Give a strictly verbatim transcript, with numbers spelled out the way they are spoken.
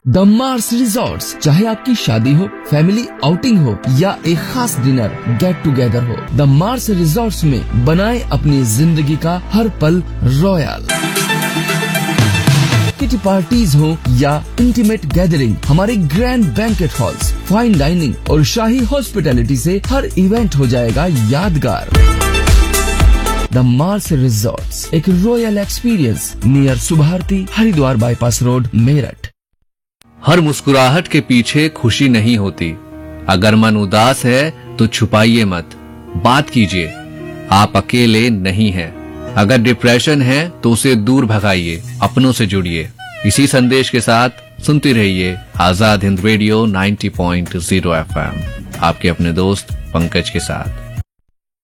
The Mars resorts, चाहे आपकी शादी हो, फैमिली आउटिंग हो या एक खास डिनर गेट टुगेदर हो, द मार्स रिजॉर्ट्स में बनाए अपनी जिंदगी का हर पल रॉयल। किटी पार्टीज हो या इंटीमेट गैदरिंग, हमारे grand banquet halls, fine dining और शाही हॉस्पिटैलिटी से हर इवेंट हो जाएगा यादगार। द मार्स रिजॉर्ट्स, एक royal experience near Subharti, Haridwar bypass road, Meerut. हर मुस्कुराहट के पीछे खुशी नहीं होती। अगर मन उदास है तो छुपाइए मत, बात कीजिए। आप अकेले नहीं हैं। अगर डिप्रेशन है तो उसे दूर भगाइए, अपनों से जुड़िए। इसी संदेश के साथ सुनते रहिए आजाद हिंद रेडियो नब्बे पॉइंट शून्य एफ एम, आपके अपने दोस्त पंकज के साथ।